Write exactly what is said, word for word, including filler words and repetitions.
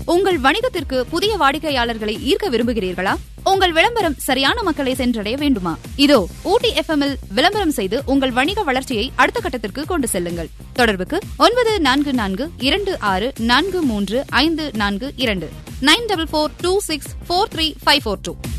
உங்கள் வணிகத்திற்கு புதிய வாடிக்கையாளர்களை ஈர்க்க விரும்புகிறீர்களா? உங்கள் விளம்பரம் சரியான மக்களை சென்றடைய வேண்டுமா? இதோ ஊட்டி எஃப்எம் இல் விளம்பரம் செய்து உங்கள் வணிக வளர்ச்சியை அடுத்த கட்டத்திற்கு கொண்டு செல்லுங்கள். தொடர்புக்கு ஒன்பது நான்கு நான்கு இரண்டு ஆறு நான்கு மூன்று ஐந்து நான்கு இரண்டு நைன் டபுள் போர் டூ சிக்ஸ் போர் த்ரீ ஃபைவ் போர் டூ.